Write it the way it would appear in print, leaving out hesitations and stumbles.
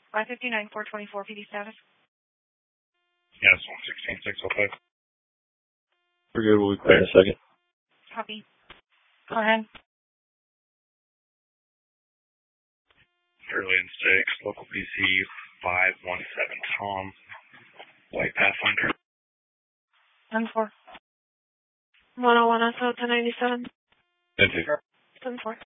559, 424, PD status. Yes, 116, 605. We're good. We'll be back in a second. Copy. Go ahead. Fairlane 6, local PC 517 Tom, White Pathfinder. 10-4. 101 SO 1097. 10-2. 10-4.